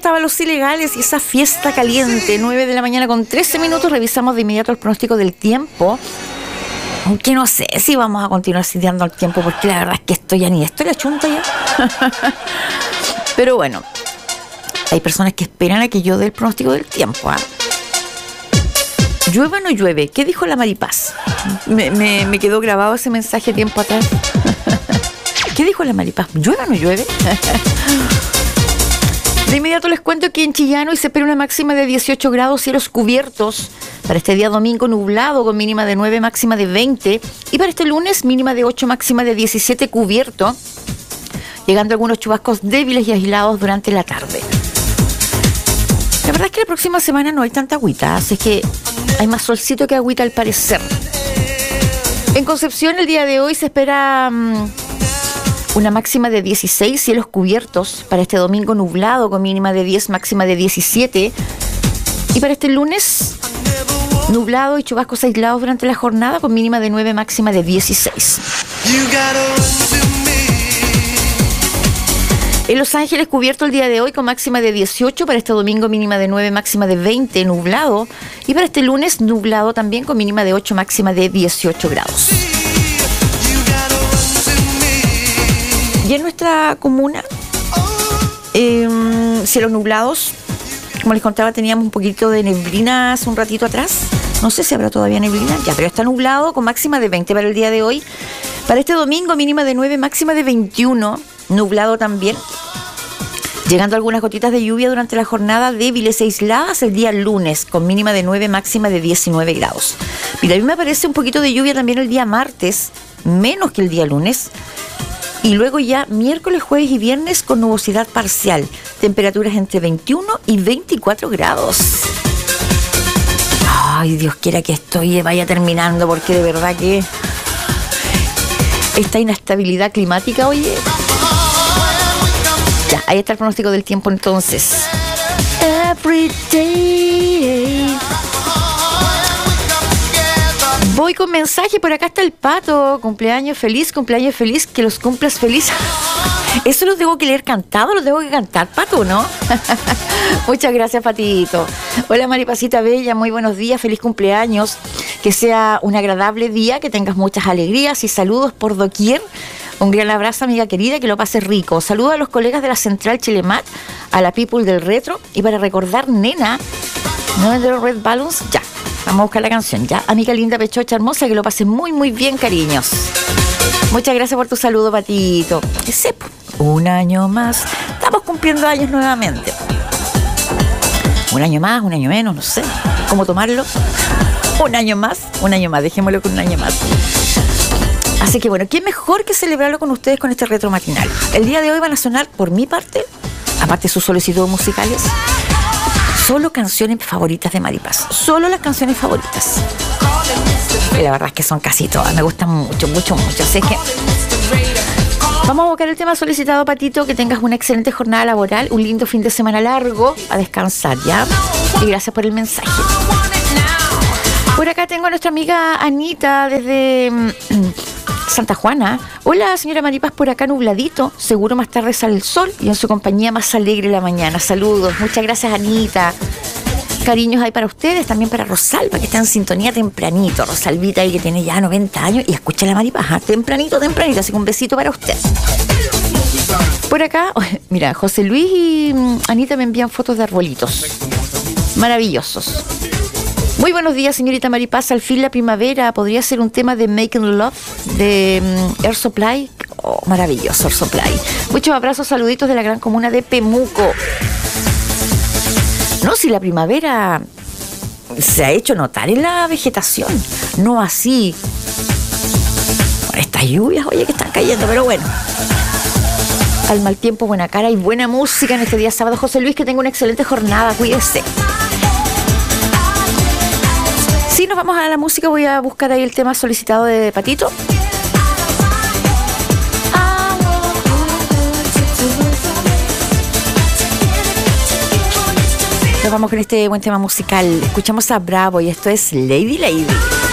estaban los ilegales y esa fiesta caliente. 9 de la mañana con 13 minutos. Revisamos de inmediato el pronóstico del tiempo. Aunque no sé si vamos a continuar sitiando el tiempo, porque la verdad es que esto ya ni estoy la chunta ya. Pero bueno, hay personas que esperan a que yo dé el pronóstico del tiempo, ¿eh? ¿Llueve o no llueve? ¿Qué dijo la Maripaz? Me quedó grabado ese mensaje tiempo atrás. ¿Qué dijo la Maripaz? ¿Llueve o no llueve? De inmediato les cuento que en Chillán hoy se espera una máxima de 18 grados, cielos cubiertos. Para este día domingo nublado con mínima de 9, máxima de 20. Y para este lunes mínima de 8, máxima de 17 cubierto. Llegando algunos chubascos débiles y aislados durante la tarde. La verdad es que la próxima semana no hay tanta agüita, así que hay más solcito que agüita al parecer. En Concepción el día de hoy se espera una máxima de 16, cielos cubiertos. Para este domingo nublado con mínima de 10, máxima de 17. Y para este lunes nublado y chubascos aislados durante la jornada con mínima de 9, máxima de 16. En Los Ángeles cubierto el día de hoy con máxima de 18, para este domingo mínima de 9, máxima de 20, nublado. Y para este lunes nublado también con mínima de 8, máxima de 18 grados. Y en nuestra comuna, cielos nublados. Como les contaba, teníamos un poquito de neblina hace un ratito atrás. No sé si habrá todavía neblina, ya, pero está nublado con máxima de 20 para el día de hoy. Para este domingo mínima de 9, máxima de 21. Nublado también, llegando algunas gotitas de lluvia durante la jornada, débiles e aisladas el día lunes, con mínima de 9, máxima de 19 grados. Mira, a mí me parece un poquito de lluvia también el día martes, menos que el día lunes. Y luego ya miércoles, jueves y viernes con nubosidad parcial. Temperaturas entre 21 y 24 grados. Ay, Dios quiera que esto vaya terminando, porque de verdad que esta inestabilidad climática, oye. Ya, ahí está el pronóstico del tiempo entonces. Every day. Voy con mensaje, por acá está el Pato. Cumpleaños feliz, que los cumplas feliz. ¿Eso lo tengo que leer cantado? ¿Lo tengo que cantar, Pato, no? Muchas gracias, Patito. Hola, Maripacita Bella, muy buenos días, feliz cumpleaños. Que sea un agradable día, que tengas muchas alegrías y saludos por doquier. Un gran abrazo, amiga querida, que lo pases rico. Saludos a los colegas de la Central Chilemat, a la People del Retro. Y para recordar, nena, ¿no es de los Red Balloons? Ya, vamos a buscar la canción, ya. Amiga linda, pechocha hermosa, que lo pases muy, muy bien, cariños. Muchas gracias por tu saludo, Patito. Ese, un año más. Estamos cumpliendo años nuevamente. Un año más, un año menos, no sé cómo tomarlo. Un año más, dejémoslo con un año más. Así que bueno, ¿qué mejor que celebrarlo con ustedes con este retro matinal? El día de hoy van a sonar, por mi parte, aparte de sus solicitudes musicales, solo canciones favoritas de Maripaz. Solo las canciones favoritas. Y la verdad es que son casi todas, me gustan mucho, mucho, mucho. Así es que vamos a buscar el tema solicitado, Patito. Que tengas una excelente jornada laboral, un lindo fin de semana largo, a descansar, ¿ya? Y gracias por el mensaje. Por acá tengo a nuestra amiga Anita desde Santa Juana. Hola, señora Maripaz, por acá nubladito. Seguro más tarde sale el sol y en su compañía más alegre la mañana. Saludos, muchas gracias, Anita. Cariños hay para ustedes, también para Rosalba, que está en sintonía tempranito. Rosalvita ahí que tiene ya 90 años y escucha la Maripaz, tempranito, así que un besito para usted. Por acá, mira, José Luis y Anita me envían fotos de arbolitos maravillosos. Muy buenos días, señorita Maripaz. Al fin la primavera. ¿Podría ser un tema de Making Love de Air Supply? Oh, maravilloso, Air Supply. Muchos abrazos, saluditos de la gran comuna de Pemuco. No, si la primavera se ha hecho notar en la vegetación. No así por estas lluvias, oye, que están cayendo, pero bueno. Al mal tiempo, buena cara y buena música en este día sábado. José Luis, que tenga una excelente jornada. Cuídese. Si nos vamos a la música, voy a buscar ahí el tema solicitado de Patito. Nos vamos con este buen tema musical. Escuchamos a Bravo y esto es Lady Lady.